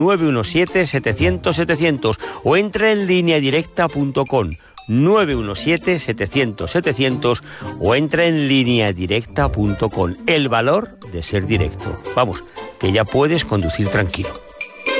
917-700-700 o entra en lineadirecta.com. 917-700-700 o entra en lineadirecta.com. El valor de ser directo. Vamos, que ya puedes conducir tranquilo.